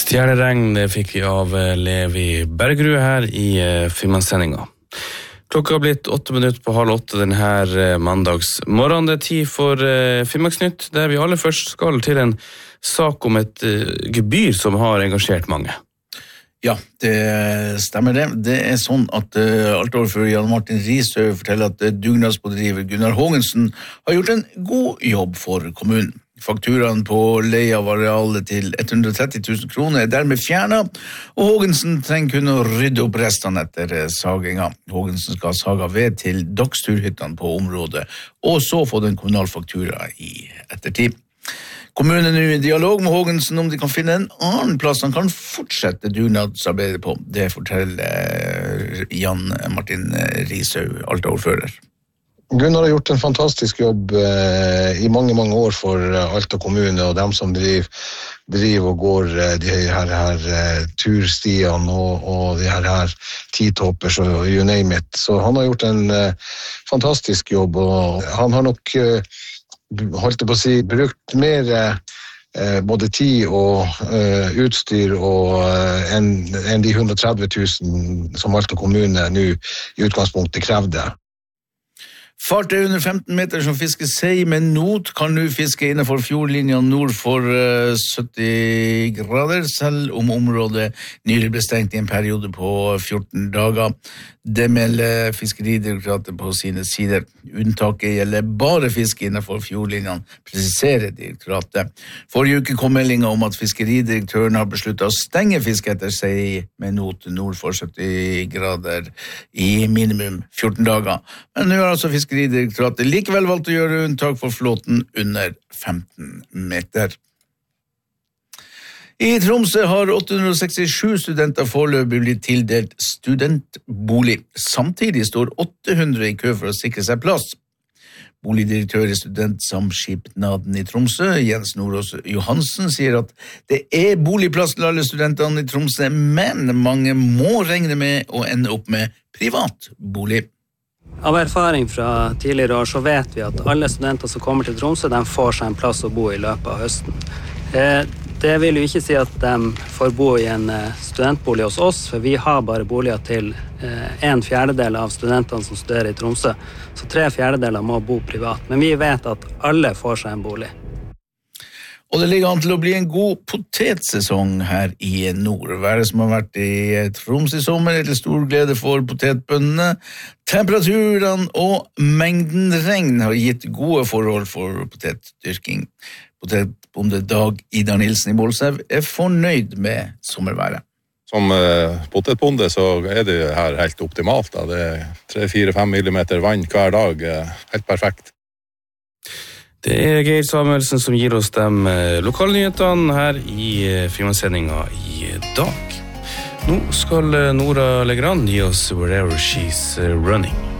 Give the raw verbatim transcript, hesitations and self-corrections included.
Stjerneregn det fikk vi av Levi Bergerud her i Finnmarkssendinga. Klokka har blitt åtte minutter på halv åtte denne mandagsmorgen. Det er tid for Finnmarksnytt, der vi aller først skal til en sak om et gebyr som har engasjert mange. Ja, det stemmer det. Det er sånn at uh, altoverfører Jan Martin Risø forteller at uh, dugnadsbedriver Gunnar Hågensen har gjort en god jobb for kommunen. Fakturaen på leie av arealet til hundre og tretti tusen kroner er dermed fjernet, og Hågensen trenger kun å rydde opp restene etter saginga. Hågensen skal saga ved til dagsturhyttene på området, og så få den kommunal faktura i ettertid. Kommunen er nå i dialog med Hågensen om de kan finne en annen plass han kan fortsette dugnadsarbeidet på. Det forteller Jan Martin Risø, Alta-ordfører. Gunnar har gjort en fantastisk jobb eh, i mange, mange år for uh, Alta kommune og dem som driver, driver og går uh, de her, her uh, turstiene og, og de her, her tidtoppers og you name it. Så han har gjort en uh, fantastisk jobb, og han har nok, uh, holdt det på å si, brukt mer uh, både tid og uh, utstyr og, uh, enn en de hundre og tretti tusen som Alta kommune nå i utgangspunktet krevde. Fartøy under femten meter som fisker sei med not kan nå fiske innenfor fjordlinjen nord for uh, sytti grader, selv om området nylig ble stengt i en periode på fjorten dager. Det melder Fiskeridirektoratet på sine sider. Unntaket gjelder bare fiske innenfor fjordlinjen, presiserer direktoratet. Forrige uke kom meldingen om at fiskeridirektøren har besluttet å stenge fiske etter sei med not nord for sytti grader i minimum fjorten dager. Men nå har altså Fiskeridirektoratet likevel valgt å gjøre unntak for flåten under femten meter. I Tromsø har åtte hundre og sekstisju studenter foreløpig blitt tildelt studentbolig. Samtidig står åtte hundre i kø for å sikre seg plass. Boligdirektør i Studentsamskipnaden i Tromsø, Jens Nordås Johansen, sier at det er boligplass til alle studentene i Tromsø, men mange må regne med å ende opp med privat bolig. Av erfaring fra tidligere år så vet vi at alle studenter som kommer til Tromsø, de får seg en plass å bo i løpet av høsten. Det vil jo ikke si at de får bo i en studentbolig hos oss, for vi har bare boliger til en fjerdedel av studentene som studerer i Tromsø, så tre fjerdedeler må bo privat. Men vi vet at alle får seg en bolig. Og det ligger an til å bli en god potetsesong her i nord. Været som har vært i Troms i sommer er til stor glede for potetbøndene. Temperaturene og mengden regn har gitt gode forhold for potetdyrking. Potetbonde Dag Idar Nilsen i Målselv er fornøyd med sommerværet. Som uh, potetbonde så er det her helt optimalt. Da. Det er tre fire fem millimeter vann hver dag, uh, helt perfekt. Det er Geir Samuelsen som gir oss de lokalnyhetene her i Finnmarkssendinga i dag. Nå skal Nora Legrand gi oss Wherever She's Running.